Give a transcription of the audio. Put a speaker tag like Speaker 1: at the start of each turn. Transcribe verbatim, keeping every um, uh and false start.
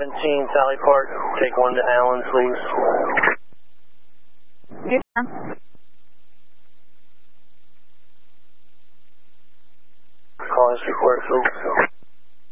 Speaker 1: seventeen, Sally Park. Take one to Allen, please.
Speaker 2: Good.
Speaker 1: Call us report, folks.